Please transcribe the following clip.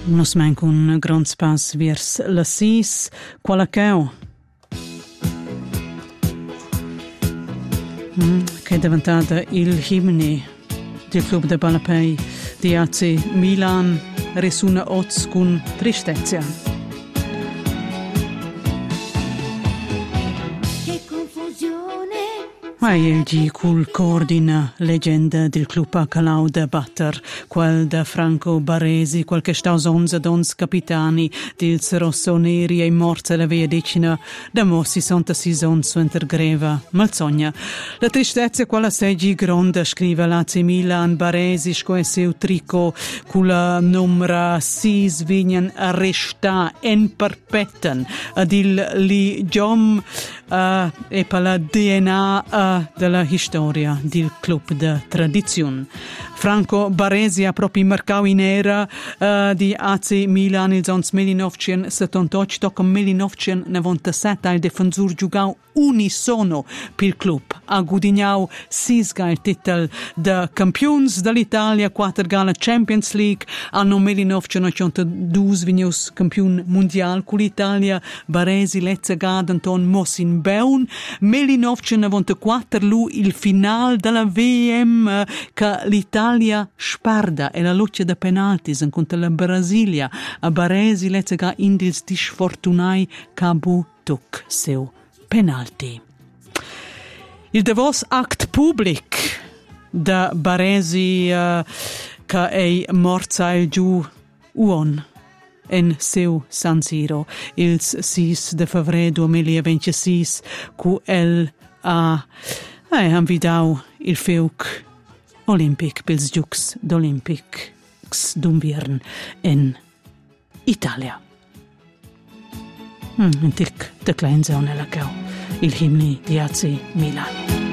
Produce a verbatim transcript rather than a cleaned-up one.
Nos manca un grand spas vers la sis, quala cheu. Mm, che è diventata il himne del club de Balapei di A C Milan, resuna oz con tristezza. Ma egli cul coordina leggenda del club a Calau de Batter, quel da Franco Baresi, quel che sta onze dons capitani dils rossoneri e morte la via decina, da mo si sonta si son su intergreva, malzogna. La tristezza quella seggi gronda, scrive l'A C Milan, Baresi, sco e seu trico, cula numra sis vignan arresta en perpetten, ad il li giom uh, e per la D N A uh, della storia del club de tradizione. Franco Baresi ha proprio marcato in era uh, di A C Milan il zons millenovecentosettantotto tocca millenovecentonovantasette il difensor giocò unisono per il club. Ha guadagnato sisga il titolo de campions dell'Italia, quattro gala Champions League, anno millenovecentottantadue vignos campion mondiale con l'Italia. Baresi lezza gadanton Mossin Beun, millenovecentonovantaquattro lui il finale della V M che l'Italia sparda e la luce da penaltis contro la Brasilia. A Baresi lezza ga indils di sfortunai cabu tuc seu penalti. Il davos act public da Baresi uh, che è morza il giù uon en seu San Siro il sei de febbraio duemilaventisei cu el a eh, anvidau il feuc olimpic pils giucs d'Olympics d'Unviern in Italia. Mm, in tic de klein zone la cau il himni di A C Milan.